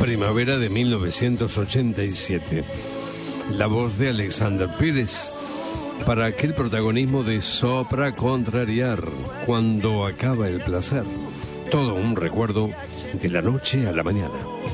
primavera de 1987. La voz de Alexander Pires para aquel protagonismo de Sopra Contrariar, cuando acaba el placer. Todo un recuerdo de la noche a la mañana.